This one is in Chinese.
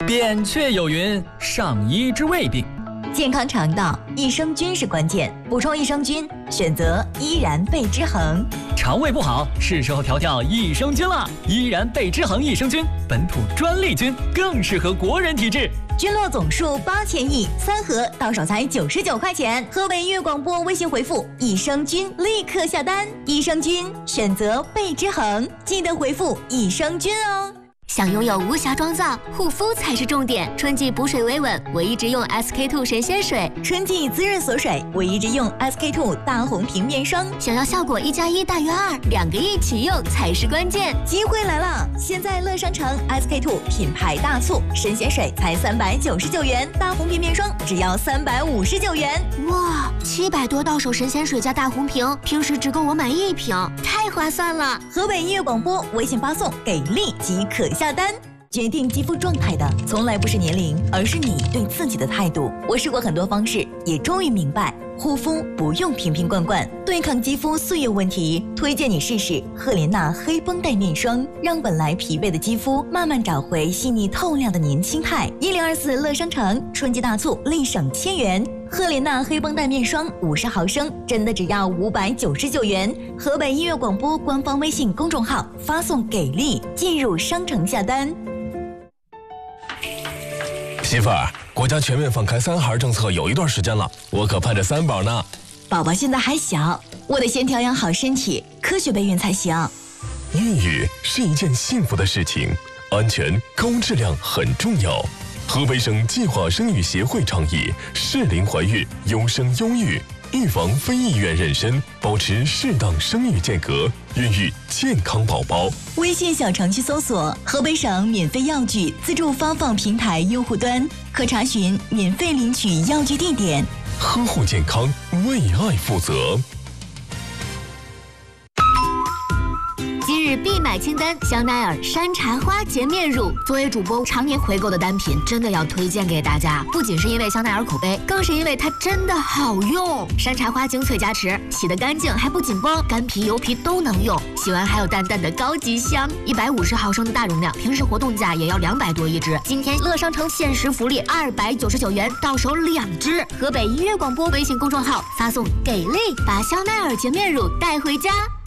扁鹊有云：上医治未病。 健康肠道，益生菌是关键。补充益生菌，选择依然贝之恒。 肠胃不好，是时候调调益生菌了。依然贝之恒益生菌，本土专利菌，更适合国人体质。 菌落总数8000亿，3盒到手才99块钱。河北音乐广播微信回复“益生菌”立刻下单。益生菌选择贝之恒，记得回复益生菌哦。 想拥有无瑕妆造，护肤才是重点。春季补水维稳，我一直用 SK2 神仙水； 春季滋润锁水，我一直用 SK2 大红瓶面霜。 想要效果1+1大于2，2个一起用才是关键。 机会来了！现在乐商城 SK2 品牌大促，神仙水才399元，大红瓶面霜只要359元。 哇，700多到手神仙水加大红瓶，平时只够我买1瓶，太划算了！ 河北音乐广播微信发送给力即可下单。决定肌肤状态的从来不是年龄，而是你对自己的态度。我试过很多方式，也终于明白，护肤不用瓶瓶罐罐，对抗肌肤岁月问题，推荐你试试赫莲娜黑绷带面霜，让本来疲惫的肌肤慢慢找回细腻透亮的年轻态。1024乐商城春季大促，立省1000元。赫莲娜黑绷带面霜50毫升，真的只要599元。河北音乐广播官方微信公众号发送给力，进入商城下单。 媳妇儿，国家全面放开3孩政策有一段时间了，我可盼着3宝呢。 宝宝现在还小，我得先调养好身体，科学备孕才行。 孕育是一件幸福的事情，安全高质量很重要。河北省计划生育协会倡议适龄怀孕，优生优育，预防非意愿妊娠，保持适当生育间隔，孕育健康宝宝。 微信小程序搜索河北省免费药具自助发放平台用户端，可查询免费领取药具地点。 呵护健康，为爱负责。 今日必买清单：香奈儿山茶花洁面乳。作为主播常年回购的单品，真的要推荐给大家。不仅是因为香奈儿口碑，更是因为它真的好用。山茶花精粹加持，洗得干净还不紧绷，干皮油皮都能用。洗完还有淡淡的高级香。150毫升的大容量，平时活动价也要200多一支。今天乐商城限时福利299元，到手2支。河北音乐广播微信公众号发送给力，把香奈儿洁面乳带回家。